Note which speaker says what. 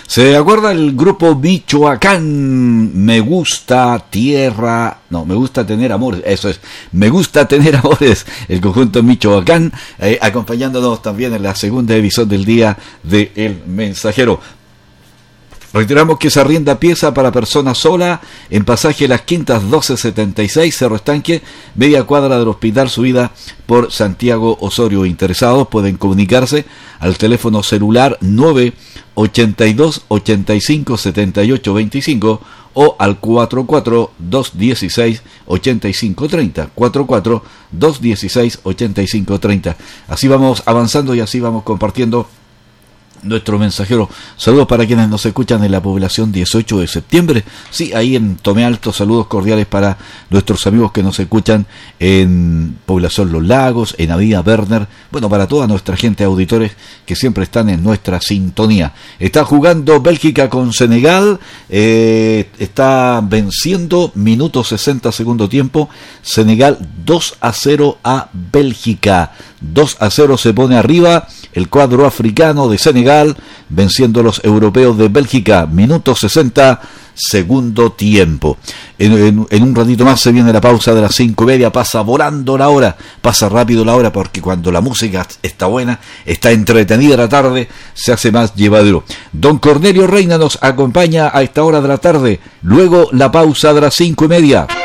Speaker 1: ¿Se acuerda el grupo Michoacán? Me gusta tener amores. Eso es, me gusta tener amores. El conjunto Michoacán, acompañándonos también en la segunda edición del día de El Mensajero. Reiteramos que se arrienda pieza para persona sola en pasaje Las Quintas 1276, Cerro Estanque, media cuadra del Hospital Subida por Santiago Osorio. Interesados pueden comunicarse al teléfono celular 982 85 78 25 o al 44 216 85 30, 44 216 85 30. Así vamos avanzando y así vamos compartiendo nuestro mensajero. Saludos para quienes nos escuchan en la población 18 de septiembre. Sí, ahí en Tomé Alto, saludos cordiales para nuestros amigos que nos escuchan en población Los Lagos, en Avenida Werner. Bueno, para toda nuestra gente, auditores que siempre están en nuestra sintonía. Está jugando Bélgica con Senegal. Está venciendo, minuto 60 segundo tiempo. Senegal 2-0 a Bélgica. 2-0 se pone arriba el cuadro africano de Senegal, venciendo a los europeos de Bélgica. Minuto 60, segundo tiempo. En un ratito más se viene la pausa de las 5:30. Pasa volando la hora, pasa rápido la hora, porque cuando la música está buena, está entretenida la tarde, se hace más llevadero. Don Cornelio Reina nos acompaña a esta hora de la tarde, luego la pausa de las 5:30.